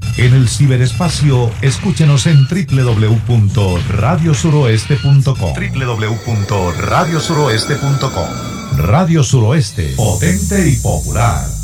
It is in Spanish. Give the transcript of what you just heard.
En el ciberespacio, escúchenos en www.radiosuroeste.com. www.radiosuroeste.com. Radio Suroeste, potente y popular.